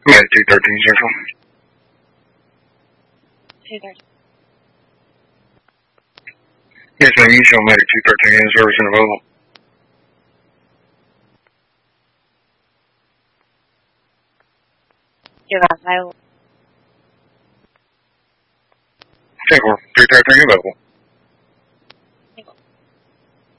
May 213 Central. 213. Yes, ma'am, you show Medic 213 in service and available. Give us my 10-4, 313 available.